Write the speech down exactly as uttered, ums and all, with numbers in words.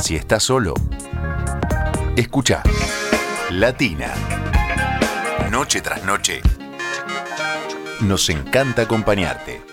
Si estás solo, escucha Latina. Noche tras noche, nos encanta acompañarte.